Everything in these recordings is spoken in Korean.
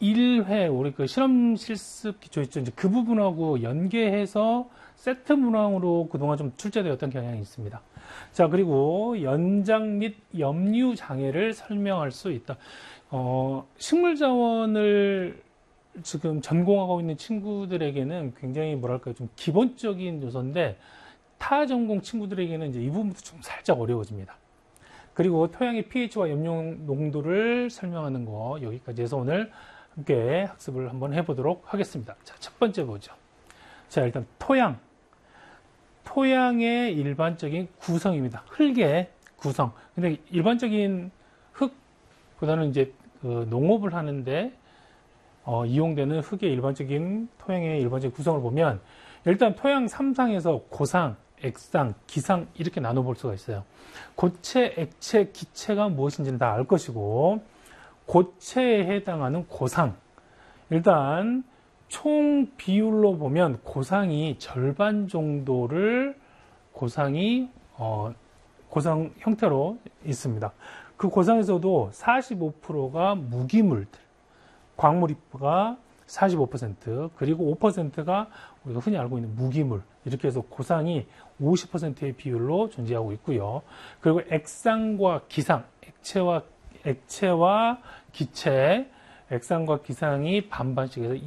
1회 우리 그 실험 실습 기초 있죠. 이제 그 부분하고 연계해서 세트 문항으로 그동안 좀 출제되었던 경향이 있습니다. 자, 그리고 연장 및 염류 장애를 설명할 수 있다. 식물자원을 지금 전공하고 있는 친구들에게는 굉장히 뭐랄까요, 좀 기본적인 요소인데 타 전공 친구들에게는 이제 이 부분도 좀 살짝 어려워집니다. 그리고 토양의 pH와 염류 농도를 설명하는 거 여기까지 해서 오늘 함께 학습을 한번 해보도록 하겠습니다. 자, 첫 번째 보죠. 자, 일단 토양의 일반적인 구성입니다. 흙의 구성. 근데 일반적인 흙보다는 이제 그 농업을 하는데 이용되는 흙의 일반적인 토양의 일반적인 구성을 보면 일단 토양 3상에서 고상, 액상, 기상 이렇게 나눠볼 수가 있어요. 고체, 액체, 기체가 무엇인지는 다 알 것이고 고체에 해당하는 고상, 일단 총 비율로 보면 고상이 절반 정도를 고상 형태로 있습니다. 그 고상에서도 45%가 무기물들, 광물이가 45%, 그리고 5%가 우리가 흔히 알고 있는 무기물, 이렇게 해서 고상이 50%의 비율로 존재하고 있고요. 그리고 액상과 기상, 액체와 기체, 액상과 기상이 반반씩 해서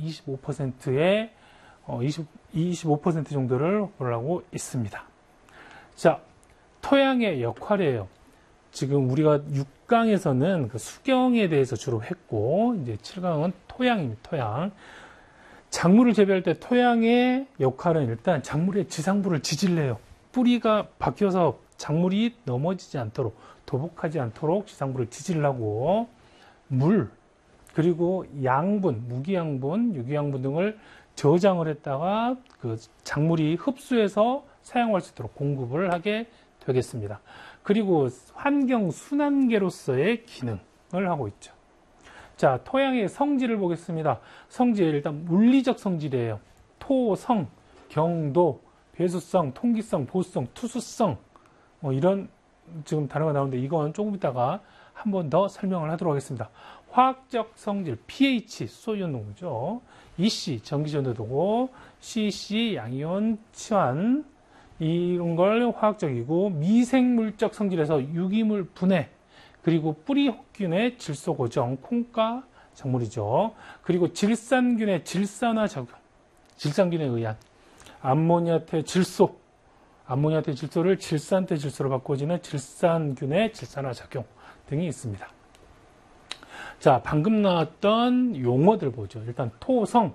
25% 정도를 확보하고 있습니다. 자, 토양의 역할이에요. 지금 우리가 6강에서는 그 수경에 대해서 주로 했고, 이제 7강은 토양입니다. 토양. 작물을 재배할 때 토양의 역할은 일단 작물의 지상부를 지질래요. 뿌리가 박혀서 작물이 넘어지지 않도록, 도복하지 않도록 지상부를 지질라고 물, 그리고 양분, 무기양분, 유기양분 등을 저장을 했다가 그 작물이 흡수해서 사용할 수 있도록 공급을 하게 되겠습니다. 그리고 환경 순환계로서의 기능을 하고 있죠. 자, 토양의 성질을 보겠습니다. 성질, 일단 물리적 성질이에요. 토성, 경도, 배수성, 통기성, 보수성, 투수성, 이런 지금 단어가 나오는데 이건 조금 이따가 한 번 더 설명을 하도록 하겠습니다. 화학적 성질, pH, 수소이온농도죠. EC, 전기전도도고, CC, 양이온, 치환, 이런 걸 화학적이고, 미생물적 성질에서 유기물 분해, 그리고 뿌리 혹균의 질소 고정, 콩가 작물이죠. 그리고 질산균의 질산화 작용, 질산균에 의한 암모니아태 질소, 암모니아태 질소를 질산태 질소로 바꿔주는 질산균의 질산화 작용 등이 있습니다. 자, 방금 나왔던 용어들 보죠. 일단 토성,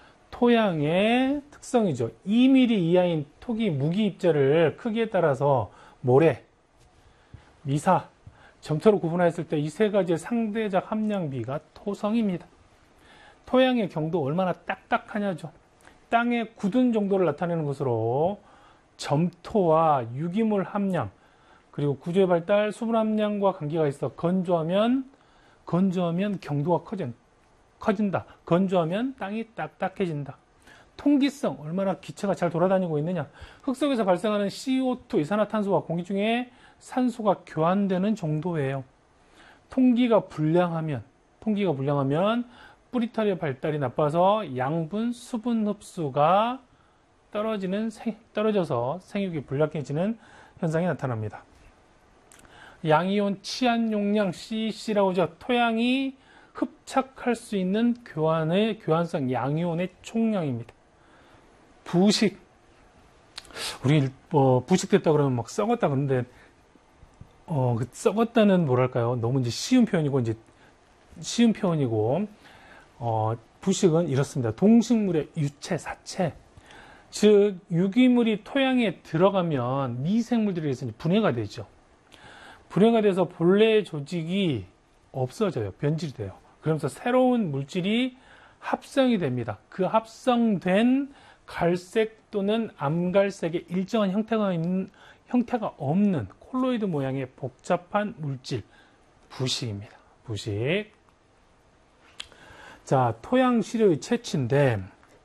토양의 특성이죠. 2mm 이하인 토기 무기 입자를 크기에 따라서 모래, 미사, 점토로 구분했을 때 이 세 가지의 상대적 함량비가 토성입니다. 토양의 경도 얼마나 딱딱하냐죠. 땅의 굳은 정도를 나타내는 것으로 점토와 유기물 함량, 그리고 구조의 발달, 수분 함량과 관계가 있어 건조하면 경도가 커진다. 건조하면 땅이 딱딱해진다. 통기성, 얼마나 기체가 잘 돌아다니고 있느냐. 흙 속에서 발생하는 CO2, 이산화탄소와 공기 중에 산소가 교환되는 정도예요. 통기가 불량하면 뿌리털의 발달이 나빠서 양분, 수분 흡수가 떨어져서 생육이 불량해지는 현상이 나타납니다. 양이온 치안 용량 CC라고 하죠. 토양이 흡착할 수 있는 교환성 양이온의 총량입니다. 부식, 우리 부식됐다 그러면 막 썩었다 그러는데 썩었다는 뭐랄까요? 너무 이제 쉬운 표현이고 부식은 이렇습니다. 동식물의 유체, 사체, 즉 유기물이 토양에 들어가면 미생물들에 의해서 분해가 되죠. 분해가 돼서 본래의 조직이 없어져요. 변질돼요. 그러면서 새로운 물질이 합성이 됩니다. 그 합성된 갈색 또는 암갈색의 일정한 형태가 없는 콜로이드 모양의 복잡한 물질, 부식입니다. 부식. 자, 토양 시료의 채취인데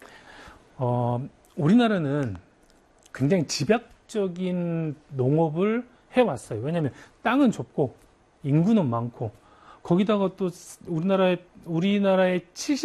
우리나라는 굉장히 집약적인 농업을 해왔어요. 왜냐하면 땅은 좁고 인구는 많고 거기다가 또 우리나라의 70